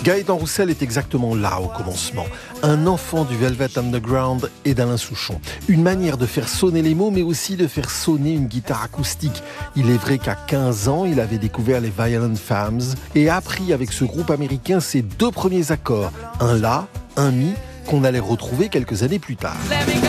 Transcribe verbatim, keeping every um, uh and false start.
Gaëtan Roussel est exactement là au commencement. Un enfant du Velvet Underground et d'Alain Souchon. Une manière de faire sonner les mots, mais aussi de faire sonner une guitare acoustique. Il est vrai qu'à quinze ans, il avait découvert les Violent Femmes et a appris avec ce groupe américain ses deux premiers accords. Un La, un Mi, qu'on allait retrouver quelques années plus tard.